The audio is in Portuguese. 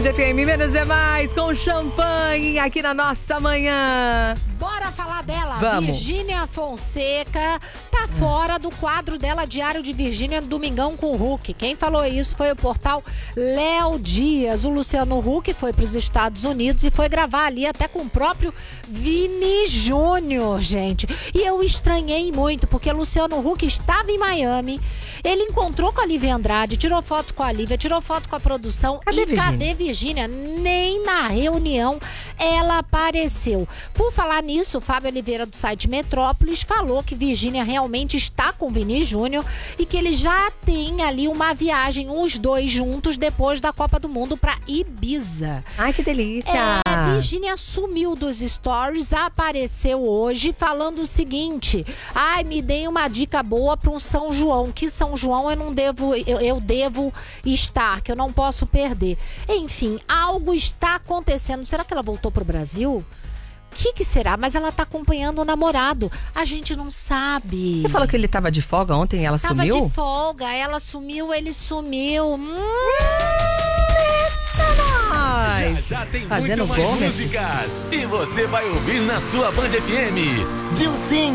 FM, menos é mais, com champanhe aqui na nossa manhã. Bora falar dela. Vamos. Virgínia Fonseca tá fora do quadro dela Diário de Virgínia no Domingão com o Huck. Quem falou isso foi o portal Léo Dias. O Luciano Huck foi para os Estados Unidos e foi gravar ali até com o próprio Vini Júnior, gente. E eu estranhei muito, porque Luciano Huck estava em Miami. Ele encontrou com a Lívia Andrade, tirou foto com a Lívia, tirou foto com a produção. Cadê Virgínia? Nem na reunião ela apareceu. Por falar nisso, o Fábio Oliveira do site Metrópolis falou que Virgínia realmente está com o Vini Júnior e que ele já tem ali uma viagem, os dois juntos, depois da Copa do Mundo para Ibiza. Ai, que delícia! Virgínia sumiu dos stories, apareceu hoje falando o seguinte: ai, me deem uma dica boa para um São João. Que São João eu devo estar, que eu não posso perder. Enfim, algo está acontecendo. Será que ela voltou pro Brasil? O que será? Mas ela tá acompanhando o namorado. A gente não sabe. Você falou que ele tava de folga ontem e ela sumiu? Tava de folga, ela sumiu, ele sumiu. Já tem Fazendo muito mais gol, músicas. E você vai ouvir na sua Band FM. Dilcinho.